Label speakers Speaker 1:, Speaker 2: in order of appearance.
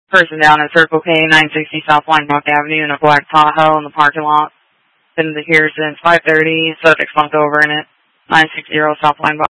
Speaker 1: Person down at Circle K, 960 South Linebrook Avenue in a black Tahoe in the parking lot. Been here since 5:30, subject's bunked over in it. 960 South Linebrook.